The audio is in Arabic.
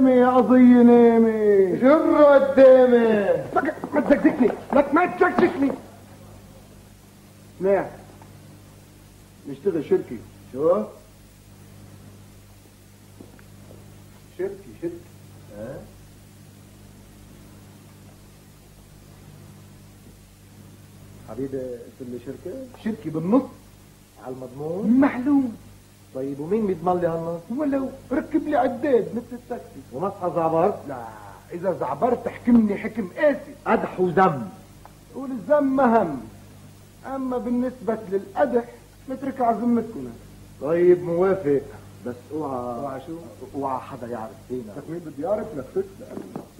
يا قضية نامي جر قدامي. ما تزكزكني، ما تزكزكني. اسمع، نشتغل شركة. شو؟ شركة حبيبي اسم لي شركة بالنص على المضمون. معلوم. طيب ومين بيضمن لي هالنص؟ ولو ركب لي عداد مثل التاكسي. ومسحة زعبرت؟ لا، إذا زعبرت احكمني حكم قاسي. قدح وذم. والذم مهم، أما بالنسبة للقدح نترك على ذمتكم. طيب موافق، بس اوعى اوعى شو؟ اوعى حدا يعرف فينا. مين بده يعرف نفسك؟